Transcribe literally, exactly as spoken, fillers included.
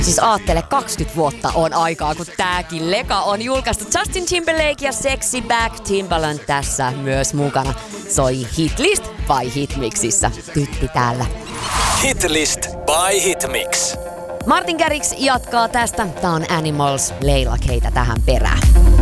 Siis aattele, kaksikymmentä vuotta on aikaa, kun tääkin leka on julkaistu. Justin Timberlake ja Sexy Back Timbaland tässä myös mukana. Soi Hitlist by Hitmixissä. Tytti täällä. Hitlist by Hitmix. Martin Garrix jatkaa tästä. Tää on Animals, Leila Keitä tähän perään.